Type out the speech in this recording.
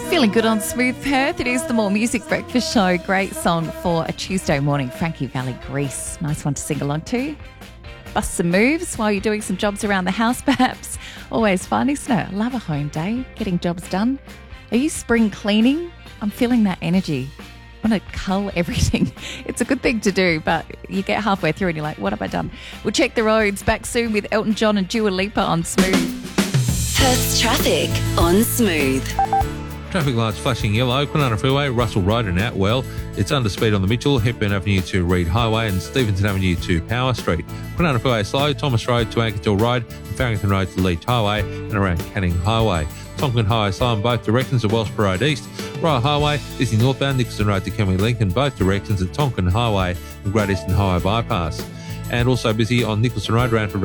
Feeling good on Smooth Perth. It is the More Music Breakfast Show. Great song for a Tuesday morning. Frankie Valli, Grease. Nice one to sing along to. Bust some moves while you're doing some jobs around the house, perhaps. Always fun, isn't it? Love a home day, getting jobs done. Are you spring cleaning? I'm feeling that energy. I want to cull everything. It's a good thing to do, but you get halfway through and you're like, what have I done? We'll check the roads. Back soon with Elton John and Dua Lipa on Smooth. Perth's traffic on Smooth. Traffic lights flashing yellow, Kwinana Freeway, Russell Road and Outwell. It's under speed on the Mitchell, Hepburn Avenue to Reed Highway and Stevenson Avenue to Power Street. Kwinana Freeway slow, Thomas Road to Ankertil Road, and Farrington Road to Leach Highway and around Canning Highway. Tonkin Highway slow in both directions at Wellsborough Road East. Royal Highway is in northbound Nicholson Road to Kenway Link in both directions at Tonkin Highway and Great Eastern Highway bypass. And also busy on Nicholson Road, Ranford